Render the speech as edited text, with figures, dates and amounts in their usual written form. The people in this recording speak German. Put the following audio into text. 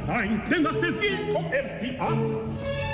sein, denn nach der Sieg kommt erst die 8.